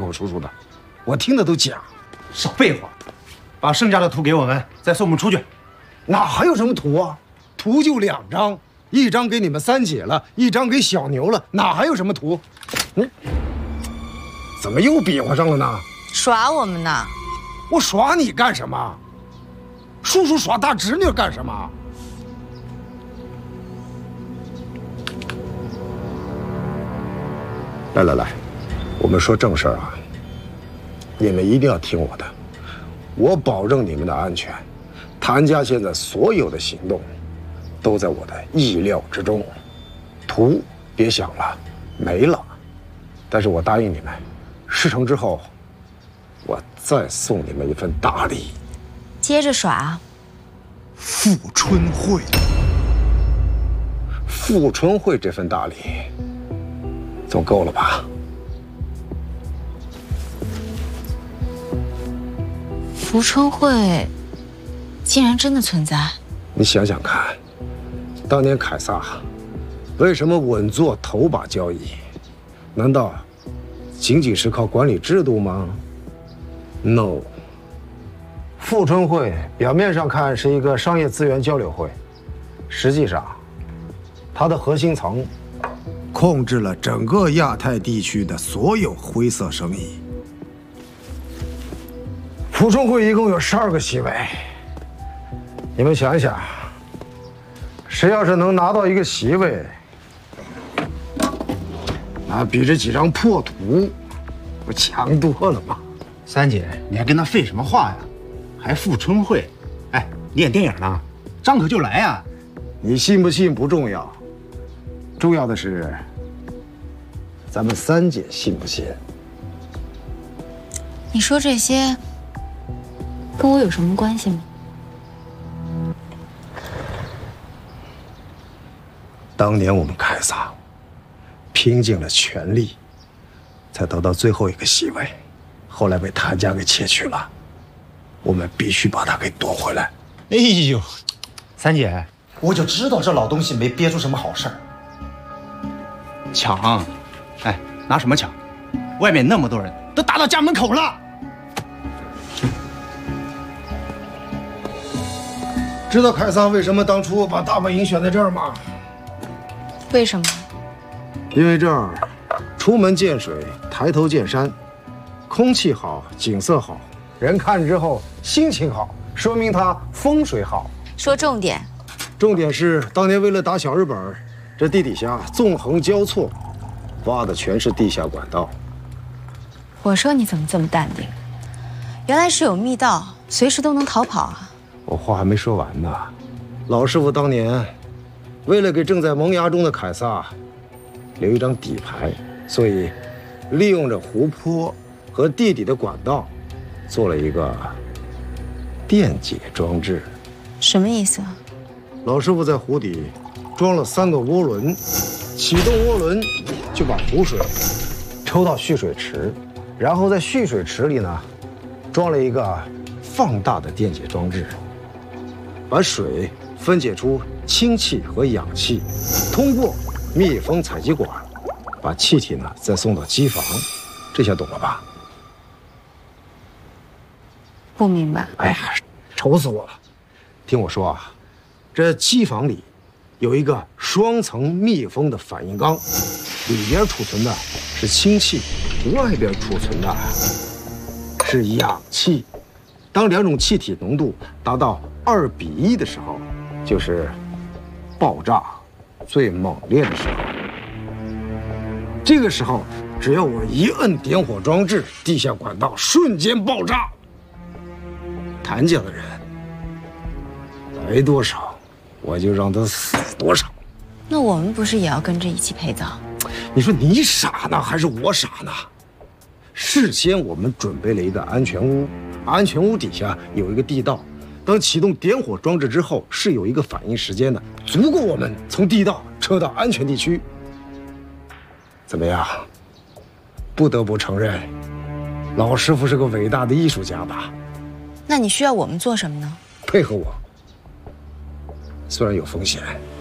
我叔叔的，我听的都假。 少废话，把剩下的图给我们，再送我们出去。 哪还有什么图啊？图就2张，一张给你们三姐了，一张给小牛了，哪还有什么图？怎么又比划上了呢？ 耍我们呢？ 我耍你干什么？叔叔耍大侄女干什么？来，我们说正事儿啊！你们一定要听我的，我保证你们的安全。谭家现在所有的行动，都在我的意料之中。图别想了，没了。但是我答应你们，事成之后，我再送你们一份大礼。 接着耍。 富春会，富春会这份大礼，总够了吧？ 富春会竟然真的存在？ 你想想看，当年凯撒为什么稳坐头把交椅？难道仅仅是靠管理制度吗 ？No。富春会表面上看是一个商业资源交流会，实际上，它的核心层控制了整个亚太地区的所有灰色生意。富春会一共有12个席位，你们想想，谁要是能拿到一个席位，那比这几张破图不强多了吗？ 三姐，你还跟他废什么话呀？还富春会？哎，你演电影呢？张口就来呀！ 你信不信不重要，重要的是咱们三姐信不信。 你说这些跟我有什么关系吗？ 当年我们凯撒拼尽了全力，才得到最后一个席位，后来被谭家给窃取了。我们必须把他给夺回来。 哎呦，三姐，我就知道这老东西没憋出什么好事儿。抢？哎，拿什么抢？外面那么多人，都打到家门口了。 知道凯撒为什么当初把大本营选在这儿吗？ 为什么？ 因为这儿出门见水，抬头见山，空气好，景色好。人看之后心情好，说明它风水好。 说重点。 重点是当年为了打小日本，这地底下纵横交错，挖的全是地下管道。 我说你怎么这么淡定？原来是有密道，随时都能逃跑啊！ 我话还没说完呢。老师傅当年为了给正在萌芽中的凯撒留一张底牌，所以利用着湖泊和地底的管道，做了一个电解装置。 什么意思啊？ 老师傅在湖底装了3个涡轮，启动涡轮就把湖水抽到蓄水池，然后在蓄水池里呢装了一个放大的电解装置，把水分解出氢气和氧气，通过密封采集管把气体呢再送到机房。这下懂了吧？ 不明白。 哎呀，愁死我了！听我说啊，这机房里有一个双层密封的反应缸，里边储存的是氢气，外边储存的是氧气。当2种气体浓度达到2:1的时候，就是爆炸最猛烈的时候。这个时候，只要我一摁点火装置，地下管道瞬间爆炸。谭家的人来多少，我就让他死多少。 那我们不是也要跟着一起陪葬？ 你说你傻呢，还是我傻呢？事先我们准备了一个安全屋，安全屋底下有一个地道，当启动点火装置之后，是有一个反应时间的，足够我们从地道撤到安全地区。怎么样？不得不承认，老师傅是个伟大的艺术家吧？ 那你需要我们做什么呢？ 配合我。虽然有风险，